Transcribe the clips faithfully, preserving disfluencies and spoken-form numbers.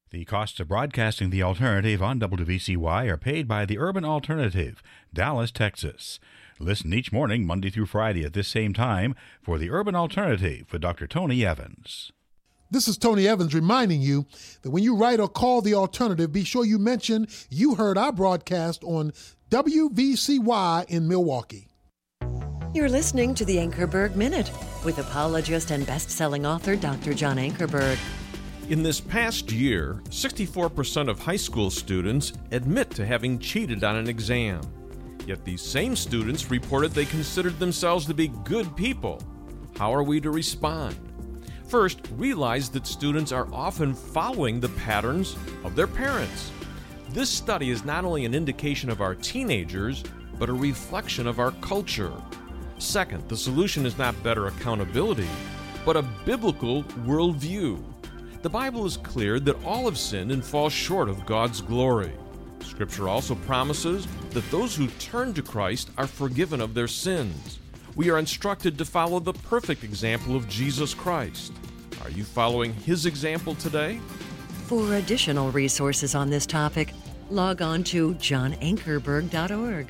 The costs of broadcasting the alternative on W V C Y are paid by the Urban Alternative, Dallas, Texas. Listen each morning, Monday through Friday at this same time for the Urban Alternative with Doctor Tony Evans. This is Tony Evans reminding you that when you write or call the alternative, be sure you mention you heard our broadcast on W V C Y in Milwaukee. You're listening to the Ankerberg Minute with apologist and best-selling author Doctor John Ankerberg. In this past year, sixty-four percent of high school students admit to having cheated on an exam. Yet these same students reported they considered themselves to be good people. How are we to respond? First, realize that students are often following the patterns of their parents. This study is not only an indication of our teenagers, but a reflection of our culture. Second, the solution is not better accountability, but a biblical worldview. The Bible is clear that all have sinned and fall short of God's glory. Scripture also promises that those who turn to Christ are forgiven of their sins. We are instructed to follow the perfect example of Jesus Christ. Are you following His example today? For additional resources on this topic, log on to john ankerberg dot org.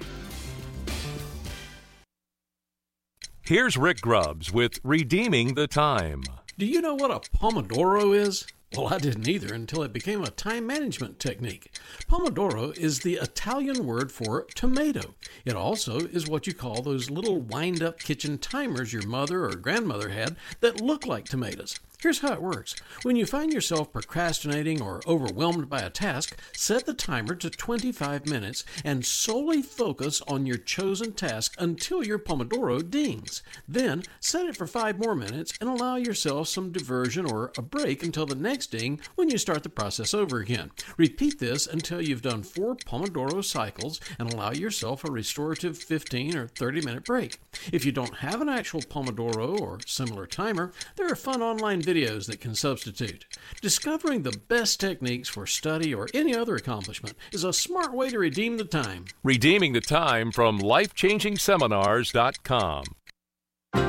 Here's Rick Grubbs with Redeeming the Time. Do you know what a Pomodoro is? Well, I didn't either until it became a time management technique. Pomodoro is the Italian word for tomato. It also is what you call those little wind-up kitchen timers your mother or grandmother had that look like tomatoes. Here's how it works. When you find yourself procrastinating or overwhelmed by a task, set the timer to twenty-five minutes and solely focus on your chosen task until your Pomodoro dings. Then set it for five more minutes and allow yourself some diversion or a break until the next ding when you start the process over again. Repeat this until you've done four Pomodoro cycles and allow yourself a restorative fifteen or thirty minute break. If you don't have an actual Pomodoro or similar timer, there are fun online videos that can substitute. Discovering the best techniques for study or any other accomplishment is a smart way to redeem the time. Redeeming the Time from life changing seminars dot com.